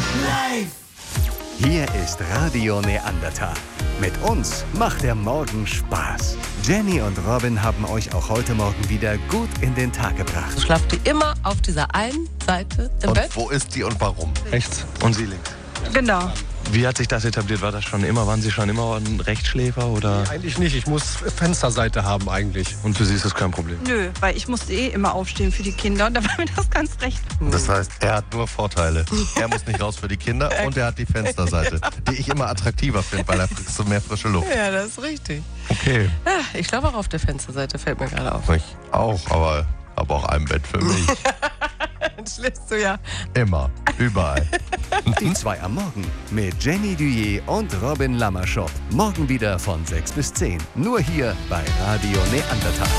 Live! Hier ist Radio Neandertal. Mit uns macht der Morgen Spaß. Jenny und Robin haben euch auch heute Morgen wieder gut in den Tag gebracht. Schlaft ihr immer auf dieser einen Seite im Bett? Und wo ist die und warum? Rechts und Sie links. Genau. Wie hat sich das etabliert? War das schon immer? Waren Sie schon immer ein Rechtschläfer oder? Eigentlich nicht, ich muss Fensterseite haben eigentlich. Und für Sie ist das kein Problem? Nö, weil ich musste immer aufstehen für die Kinder und da war mir das ganz recht. Das heißt, er hat nur Vorteile. Er muss nicht raus für die Kinder und er hat die Fensterseite, die ich immer attraktiver finde, weil da kriegst du mehr frische Luft. Ja, das ist richtig. Okay. Ja, ich schlafe auch auf der Fensterseite, fällt mir gerade auf. Ich auch, aber habe auch ein Bett für mich. Dann schläfst du ja. Immer, überall. Die zwei am Morgen mit Jenny Duyé und Robin Lammerschott. Morgen wieder von 6 bis 10. Nur hier bei Radio Neandertal.